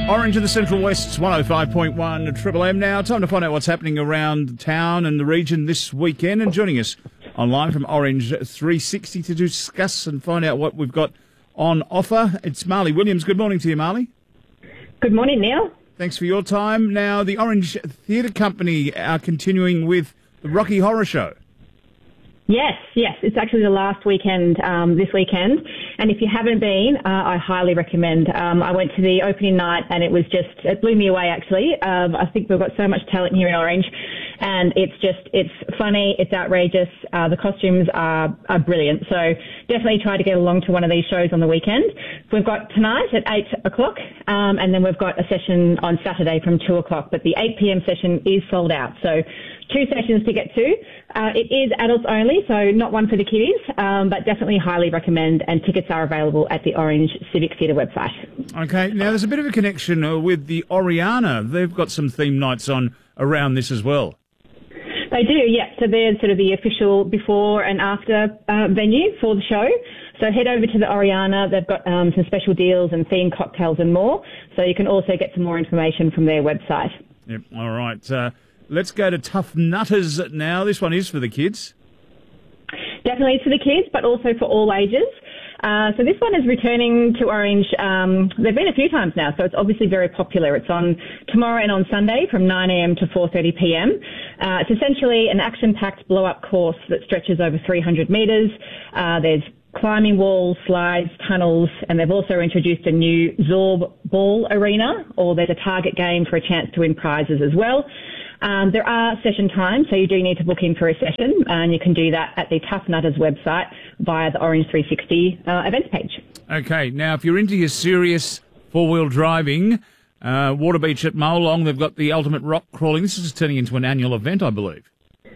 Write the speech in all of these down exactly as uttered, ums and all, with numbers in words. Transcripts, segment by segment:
Orange in the Central West, one oh five point one Triple M now. Time to find out what's happening around town and the region this weekend. And joining us online from Orange three sixty to discuss and find out what we've got on offer, it's Marley Williams. Good morning to you, Marley. Good morning, Neil. Thanks for your time. Now, the Orange Theatre Company are continuing with the Rocky Horror Show. Yes, yes. It's actually the last weekend, um, this weekend. And if you haven't been, uh, I highly recommend. Um, I went to the opening night and it was just, it blew me away actually. Um, I think we've got so much talent here in Orange and it's just, it's funny, it's outrageous. Uh, the costumes are, are brilliant. So definitely try to get along to one of these shows on the weekend. So we've got tonight at eight o'clock um, and then we've got a session on Saturday from two o'clock. But the eight p.m. session is sold out. So two sessions to get to. Uh, it is adults only, so not one for the kiddies, um, but definitely highly recommend, and tickets are available at the Orange Civic Theatre website. Okay, now there's a bit of a connection uh, with the Oriana. They've got some theme nights on around this as well. They do, yeah. So they're sort of the official before and after uh, venue for the show. So head over to the Oriana. They've got um, some special deals and themed cocktails and more. So you can also get some more information from their website. Yep, all right. Uh, Let's go to Tough Nutters now. This one is for the kids. Definitely it's for the kids, but also for all ages. Uh, so this one is returning to Orange. Um, they've been a few times now, so it's obviously very popular. It's on tomorrow and on Sunday from nine a.m. to four thirty p.m. Uh, it's essentially an action-packed blow-up course that stretches over three hundred metres. Uh, there's climbing walls, slides, tunnels, and they've also introduced a new Zorb ball arena, or there's a target game for a chance to win prizes as well. Um, there are session times, so you do need to book in for a session, and you can do that at the Tough Nutters website via the Orange three sixty uh, events page. Okay, now if you're into your serious four-wheel driving, uh, Waterbeach at Molong, they've got the ultimate rock crawling. This is turning into an annual event, I believe.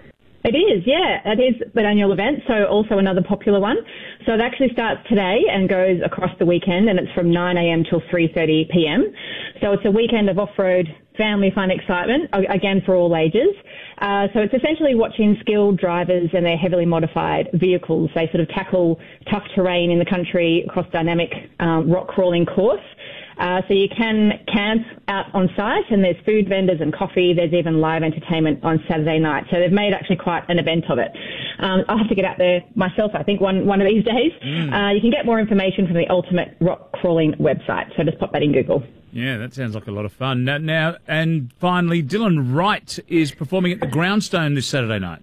It is, yeah. It is an annual event, so also another popular one. So it actually starts today and goes across the weekend, and it's from nine a.m. till three thirty p.m. So it's a weekend of off-road family fun excitement, again for all ages. Uh, so it's essentially watching skilled drivers and their heavily modified vehicles. They sort of tackle tough terrain in the country across dynamic um, rock crawling course. Uh, so you can camp out on site, and there's food vendors and coffee. There's even live entertainment on Saturday night. So they've made actually quite an event of it. Um, I'll have to get out there myself, I think, one, one of these days. Mm. Uh, you can get more information from the Ultimate Rock Crawling website. So just pop that in Google. Yeah, that sounds like a lot of fun. Now, now and finally, Dylan Wright is performing at the Groundstone this Saturday night.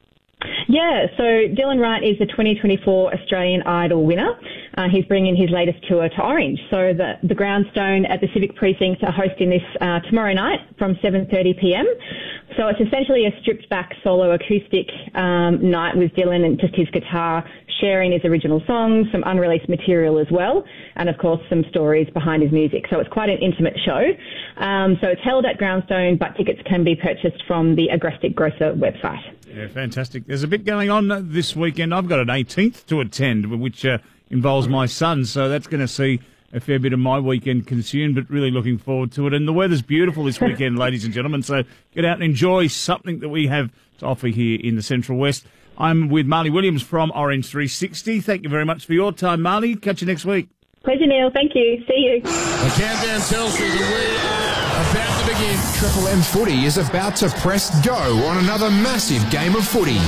Yeah, so Dylan Wright is the twenty twenty-four Australian Idol winner. Uh, he's bringing his latest tour to Orange. So the, the Groundstone at the Civic Precinct are hosting this uh, tomorrow night from seven thirty p.m. So it's essentially a stripped-back solo acoustic um, night with Dylan and just his guitar, sharing his original songs, some unreleased material as well, and of course some stories behind his music. So it's quite an intimate show. Um, so it's held at Groundstone, but tickets can be purchased from the Agrestic Grocer website. Yeah, fantastic. There's a bit going on this weekend. I've got an eighteenth to attend, which uh, involves my son, so that's going to see a fair bit of my weekend consumed, but really looking forward to it. And the weather's beautiful this weekend, ladies and gentlemen, so get out and enjoy something that we have to offer here in the Central West. I'm with Marley Williams from Orange three sixty. Thank you very much for your time, Marley. Catch you next week. Pleasure, Neil. Thank you. See you. The countdown tells you that we are about to begin. Triple M Footy is about to press go on another massive game of footy.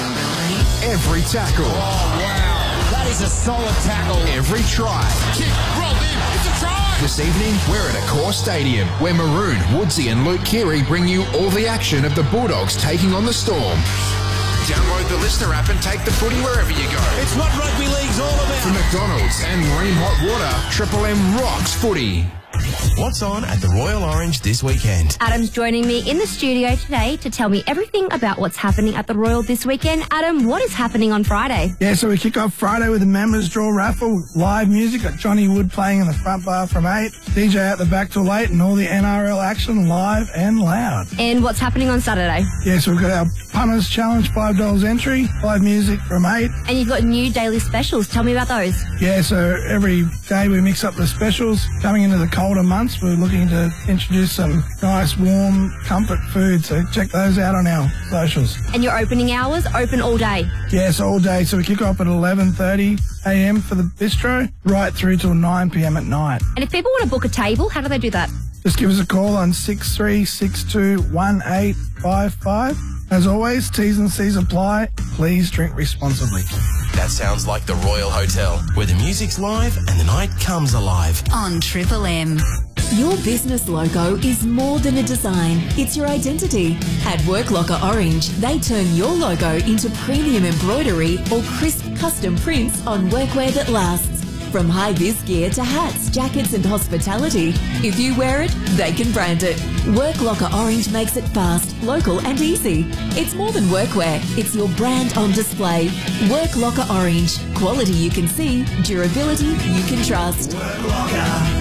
Every tackle. Oh, wow. That is a solid tackle. Every try. Kick, rolled in. It's a try. This evening, we're at Accor Stadium, where Maroon, Woodsy and Luke Keary bring you all the action of the Bulldogs taking on the Storm. Download the Listener app and take the footy wherever you go. It's what rugby league's all about. From McDonald's and Ream Hot Water, Triple M rocks footy. What's on at the Royal Orange this weekend? Adam's joining me in the studio today to tell me everything about what's happening at the Royal this weekend. Adam, what is happening on Friday? Yeah, so we kick off Friday with a members draw raffle, live music, got Johnny Wood playing in the front bar from eight, D J out the back till late, and all the N R L action live and loud. And what's happening on Saturday? Yeah, so we've got our Punters Challenge, five dollars entry, live music from eight. And you've got new daily specials. Tell me about those. Yeah, so every day we mix up the specials. Coming into the colder months, we're looking to introduce some nice, warm, comfort food, so check those out on our socials. And your opening hours, open all day? Yes, all day. So we kick off at eleven thirty a m for the bistro, right through till nine p m at night. And if people want to book a table, how do they do that? Just give us a call on six three six two, one eight five five. As always, T's and C's apply. Please drink responsibly. That sounds like the Royal Hotel, where the music's live and the night comes alive. On Triple M. Your business logo is more than a design, it's your identity. At Work Locker Orange, they turn your logo into premium embroidery or crisp custom prints on workwear that lasts. From high-vis gear to hats, jackets and hospitality. If you wear it, they can brand it. Work Locker Orange makes it fast, local and easy. It's more than workwear, it's your brand on display. Work Locker Orange. Quality you can see, durability you can trust. Work Locker.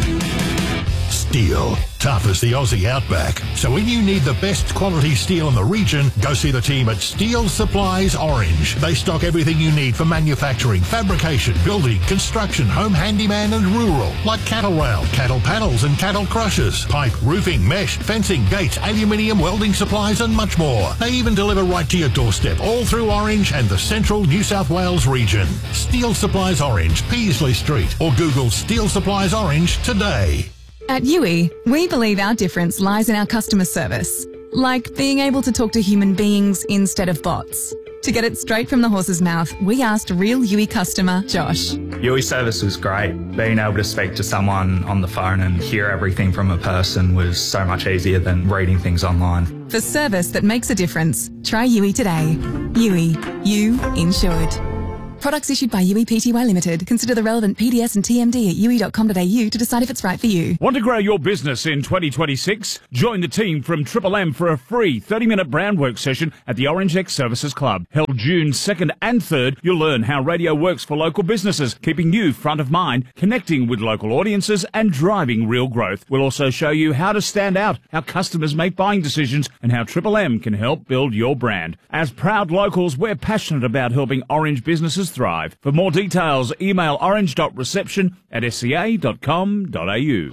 Steel, tough as the Aussie outback. So when you need the best quality steel in the region, go see the team at Steel Supplies Orange. They stock everything you need for manufacturing, fabrication, building, construction, home handyman and rural, like cattle rail, cattle panels and cattle crushers, pipe, roofing, mesh, fencing, gates, aluminium, welding supplies and much more. They even deliver right to your doorstep, all through Orange and the central New South Wales region. Steel Supplies Orange, Peasley Street, or Google Steel Supplies Orange today. At U I, we believe our difference lies in our customer service, like being able to talk to human beings instead of bots. To get it straight from the horse's mouth, we asked real U I customer Josh. U I service was great. Being able to speak to someone on the phone and hear everything from a person was so much easier than reading things online. For service that makes a difference, try U I today. U I, you insured. Products issued by U I Pty Limited. Consider the relevant P D S and T M D at u i dot com dot a u to decide if it's right for you. Want to grow your business in twenty twenty-six? Join the team from Triple M for a free thirty-minute brand work session at the Orange X Services Club. Held June second and third, you'll learn how radio works for local businesses, keeping you front of mind, connecting with local audiences and driving real growth. We'll also show you how to stand out, how customers make buying decisions and how Triple M can help build your brand. As proud locals, we're passionate about helping Orange businesses thrive. For more details, email orange dot reception at s c a dot com dot a u.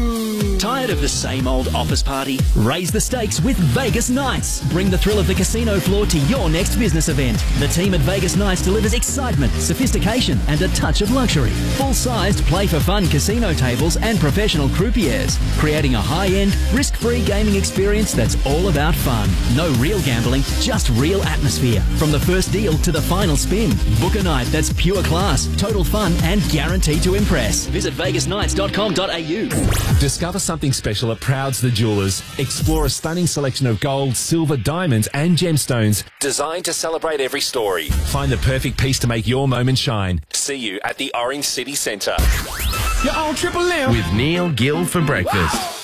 Tired of the same old office party? Raise the stakes with Vegas Nights. Bring the thrill of the casino floor to your next business event. The team at Vegas Nights delivers excitement, sophistication, and a touch of luxury. Full-sized play-for-fun casino tables and professional croupiers, creating a high-end, risk-free gaming experience that's all about fun. No real gambling, just real atmosphere. From the first deal to the final spin. Book a night that's pure class, total fun, and guaranteed to impress. Visit vegas nights dot com dot a u. Discover something special at Prouds the Jewelers. Explore a stunning selection of gold, silver, diamonds and gemstones designed to celebrate every story. Find the perfect piece to make your moment shine. See you at the Orange City Centre. You're on Triple M with Neil Gill for breakfast.